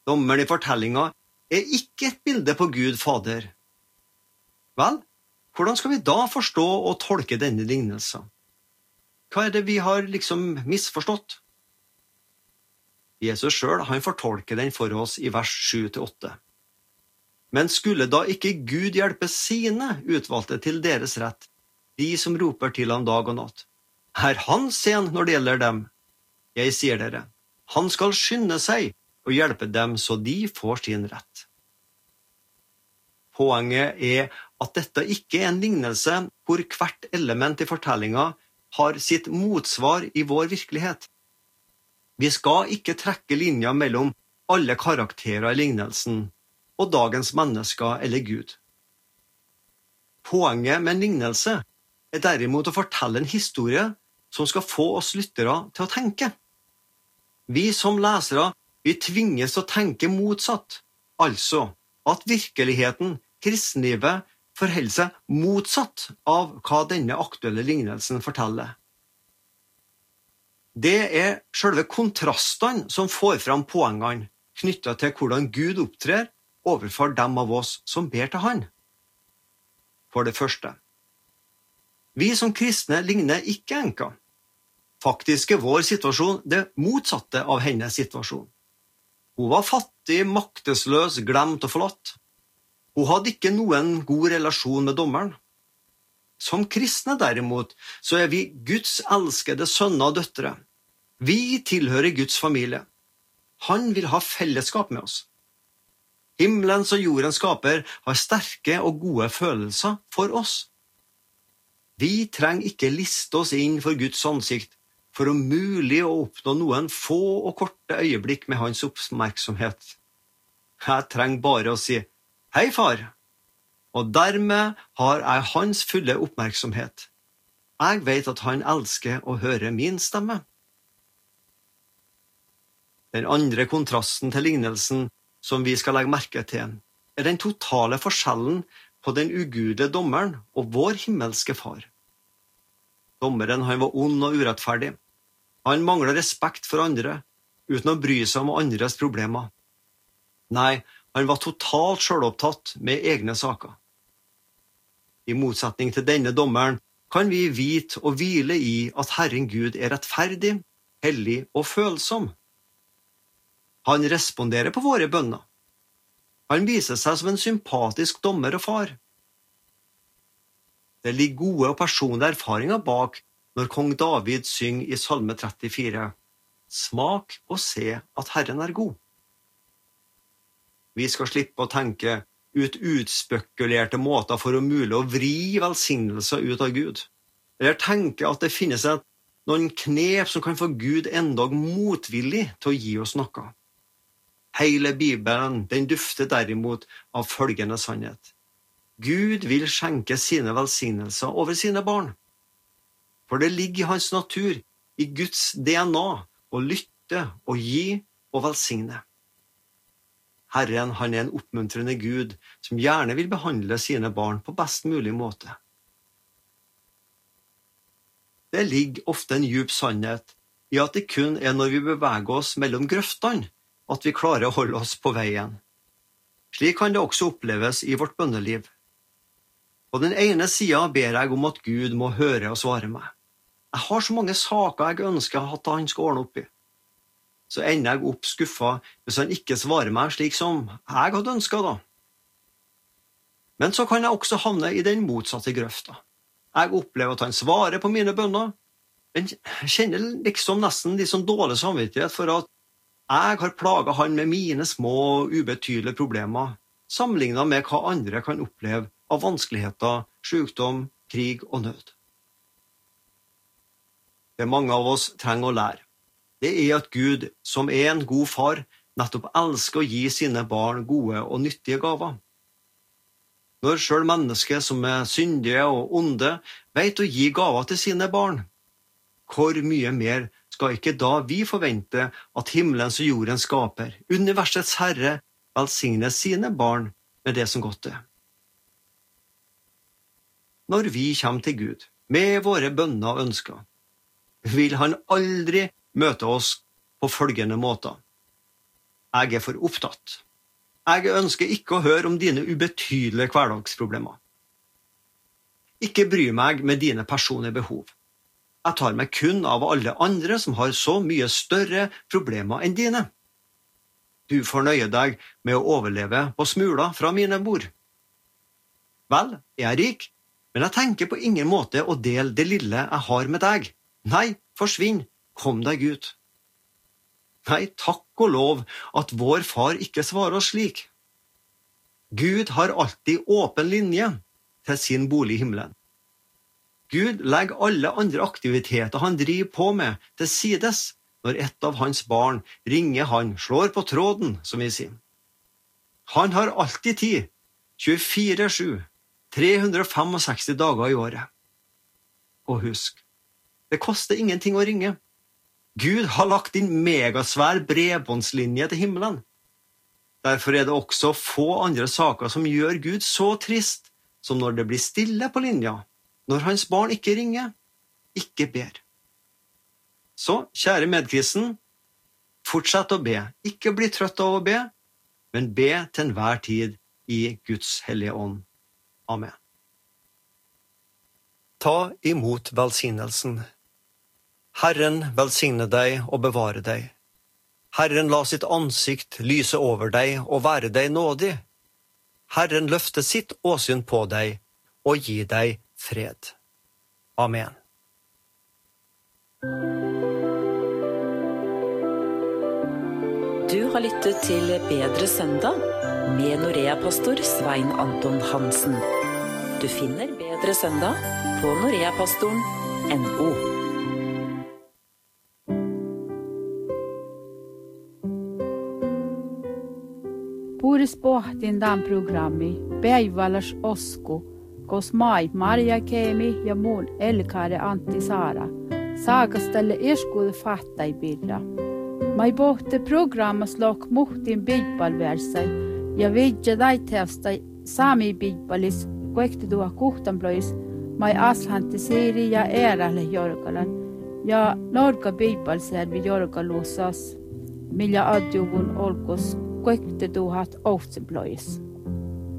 Dommeren i fortellingen ikke et bilde på Gud Fader. Vel, hvordan skal vi da forstå og tolke denne lignelsen? Hva det vi har misforstått? Jesus selv, han fortolker den for oss i vers 7-8. Men skulle da ikke Gud hjelpe sine utvalgte til deres rett, de som roper til ham dag og natt? Han sen når det gjelder dem? Jeg sier dere, han skal skynde seg og hjelpe dem så de får sin rett. Poenget at dette ikke en lignelse hvor hvert element i fortellingen har sitt motsvar i vår virkelighet. Vi skal ikke trekke linjer mellom alle karakterer i lignelsen og dagens mennesker eller Gud. Poenget med en lignelse derimot å fortelle en historie som skal få oss lyttere til å tenke. Vi som lesere, vi tvinges til å tenke motsatt, altså at virkeligheten, kristenlivet, forholder seg motsatt av hva denne aktuelle lignelsen forteller. Det selve kontrastene som får fram poengene knyttet til hvordan Gud opptrer overfor dem av oss som ber til han. For det første, vi som kristne ligner ikke enka. Faktisk vår situasjon det motsatte av hennes situasjon. Hun var fattig, maktesløs, glemt og forlatt. Hun hadde ikke noen god relasjon med dommeren. Som kristne derimot, så vi Guds elskede sønner og døtre. Vi tilhører Guds familie. Han vil ha fellesskap med oss. Himmelens og jordens skaper har sterke og gode følelser for oss. Vi trenger ikke liste oss inn for Guds ansikt for om mulig å oppnå noen få og korte øyeblikk med hans oppmerksomhet. Jeg trenger bare å si, «Hei, far», og dermed har jeg hans fulle oppmerksomhet. Jeg vet at han elsker å høre min stemme. Den andre kontrasten til lignelsen som vi skal legge merke til, den totale forskjellen på den ugudelige dommeren og vår himmelske far. Dommeren han var ond og urettferdig. Han manglet respekt for andre, uten å bry seg om andres problemer. Nei, han var totalt selvopptatt med egne saker. I motsetning til denne dommeren kan vi vite og hvile i at Herren Gud rettferdig, hellig og følsom. Han responderer på våre bønner. Han viser seg som en sympatisk dommer og far. Det ligger gode og personlige erfaringer bak når kong David synger i Salme 34. Smak og se at Herren god. Vi skal slippe å tenke ut utspekulerte måter for å mulig å vri velsignelser ut av Gud, eller tenke at det finnes noen knep som kan få Gud endog motvillig til å gi oss noe. Hele Bibelen, den dufter derimot av følgende sannhet. Gud vil skjenke sine velsignelser over sine barn. For det ligger i hans natur, i Guds DNA, å lytte og gi og velsigne. Herren, han en oppmuntrende Gud, som gjerne vil behandle sine barn på best mulig måte. Det ligger ofte en djup sannhet i at det kun når vi beveger oss mellom grøftene, at vi klarer å holde oss på veien. Slik kan det også oppleves i vårt bønneliv. På den ene siden ber jeg om at Gud må høre og svare meg. Jeg har så mange saker jeg ønsker at han skal ordne opp i. Så ender jeg opp skuffet hvis han ikke svarer meg slik som jeg hadde ønsket da. Men så kan jeg også havne i den motsatte grøfta. Jeg opplever at han svarer på mine bønner, men kjenner nesten dårlig samvittighet for at jeg har plaget han med mine små og ubetydelige problemer, sammenlignet med hva andre kan oppleve av vanskeligheter, sykdom, krig og nød. Det mange av oss trenger å lære, det at Gud, som en god far, nettopp elsker å gi sine barn gode og nyttige gaver. Når selv mennesker som syndige og onde vet å gi gaver til sine barn, hvor mye mer skal ikke da vi forvente at himmelens og jordens skaper, universets herre, velsigner sine barn med det som godt er. Når vi kommer til Gud med våre bønner og ønsker, vil han aldri møte oss på følgende måter. Jeg for opptatt. Jeg ønsker ikke å høre om dine ubetydelige hverdagsproblemer. Ikke bry meg med dine personlige behov. Jeg tar meg kun av alle andre som har så mye større problemer enn dine. Du får nøye deg med å overleve på smuler fra mine bord. Vel, jeg er rik, men jeg tenker på ingen måte å dele det lille jeg har med deg. Nei, forsvinn, kom deg ut. Nei, takk og lov at vår far ikke svarer oss slik. Gud har alltid åpen linje til sin bolig i himmelen. Gud legger alle andre aktiviteter han driver på med til sides når et av hans barn ringer han, slår på tråden, som vi sier. Han har alltid tid, 24/7, 365 dager i året. Og husk, det koster ingenting å ringe. Gud har lagt inn megasvær bredbåndslinje til himmelen. Derfor er det også få andre saker som gjør Gud så trist som når det blir stille på linja, når hans barn ikke ringer, ikke ber. Så, kjære medkristen, fortsett å be. Ikke bli trøtt av å be, men be til enhver tid i Guds hellige ånd. Amen. Ta imot velsignelsen. Herren velsigne deg og bevare deg. Herren la sitt ansikt lyse over deg og være deg nådig. Herren løfte sitt åsyn på deg og gi deg fred. Amen. Du har lyttet til Bedre søndag med Norea-pastor Svein Anton Hansen. Du finner Bedre søndag på noreapastoren.no. Puris pohtin tämän programmi päiväläs osku, kos mai Maria Keemi ja muun elkare Antti Saara. Saakastelle eskulle fattai pidra. Mai pohti programmas lok muhtin bidpalversai ja vidja daiteasta saami bidpalis kuektitua kuhtanplois mai aslanti siiri ja erälle jorgalan ja norka bidpalservi jorgaluusas, millä adjuvun olkos kuektitua ohtsenplois.